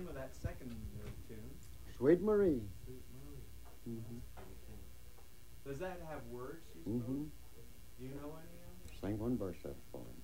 name of that second tune? Sweet Marie. Sweet Marie. Mm-hmm. Does that have words, you suppose? Mm-hmm. Do you know any of them? Sing one verse of it for him.